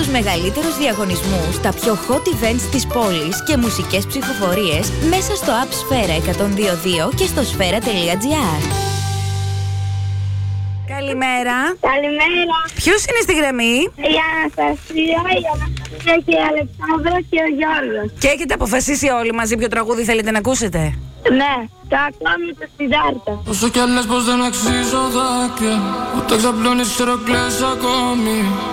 μεγαλύτερους διαγωνισμούς, τα πιο hot events της πόλης και μουσικές ψηφοφορίες μέσα στο App Sfera 102.2 και στο sfera.gr. Καλημέρα. Καλημέρα. Ποιος είναι στη γραμμή? Η Αναστασία, και η Αλεξάνδρα και ο Γιώργος. Και έχετε αποφασίσει όλοι μαζί ποιο τραγούδι θέλετε να ακούσετε? Ναι, το ακόμη το Σιδάρτα. Όσο κι αν λες πως δεν αξίζω δάκρυα, ούτε ξαπλώνεις ξέρω κλαις ακόμη.